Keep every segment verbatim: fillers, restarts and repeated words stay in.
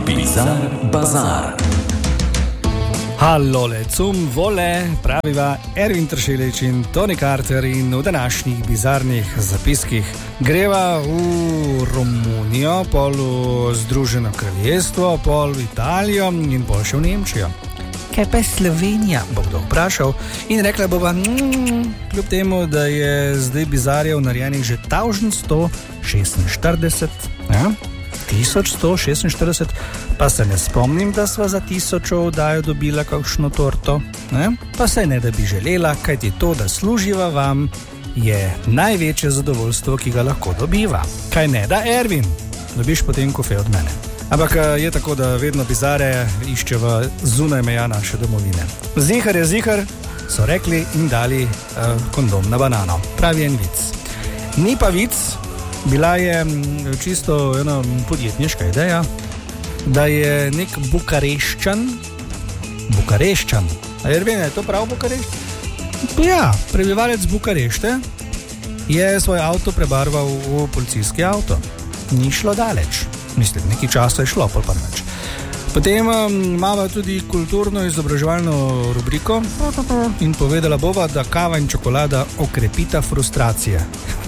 Bizar Bazar. Hallole, cum vole, praviva Ervin Tršelič in Tony Carter in v današnjih bizarnih zapiskih greva v Romunijo, pol v Združeno kraljestvo, pol v Italijo in pol še v Nemčijo. Kaj pa je Slovenija, bo kdo vprašal, in rekla bova, mm, kljub temu, da je zdaj bizarjev narejenih že tisoč sto šestinštirideset, ja? tisoč sto šestinštirideset, pa se ne spomnim, da sva za tisočo oddajo dobila kakšno torto, ne? Pa se ne, da bi želela, kajti to, da služiva vam, je največje zadovoljstvo, ki ga lahko dobiva. Kaj ne, da Ervin, dobiš potem kofe od mene. Ampak je tako, da vedno bizare iščeva zunaj meja naše domovine. Zihar je zihar, so rekli in dali uh, kondom na banano. Pravi en vic. Ni pa vic, bila je čisto ena podjetniška ideja, da je nek Bukareščan, Bukareščan, a Ervin, je to prav Bukarešt? Ja, prebivalec Bukarešte je svoj avto prebarval v policijski avto. Ni šlo daleč. Mislim, nekaj časa je šlo, pol pa neč. Potem imamo tudi kulturno-izobraževalno rubriko in povedala bova, da kava in čokolada okrepita frustracije.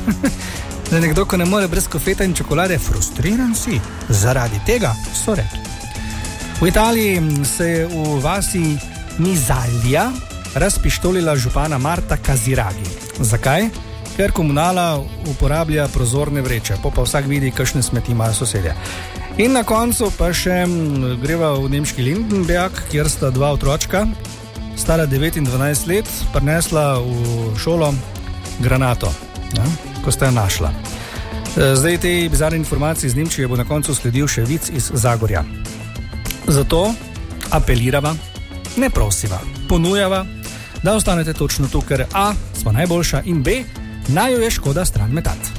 Da nekdo, ko ne more brez kofeta in čokolade, frustriran si. Zaradi tega so rekli. V Italiji se je v vasi Mizalja razpištolila župana Marta Kaziragi. Zakaj? Ker komunala uporablja prozorne vreče, pa pa vsak vidi, kakšne smeti imajo sosedje. In na koncu pa še greva v nemški Lindenberg, kjer sta dva otročka, stara devet in dvanajst let, prinesla v šolo granato, ja, ko sta jo našla. Zdaj te bizarne informacije iz Nemčije bo na koncu sledil še vic iz Zagorja. Zato apelirava, ne prosiva, ponujava, da ostanete točno tu, ker A, smo najboljša in B, naj jo je škoda stran metati.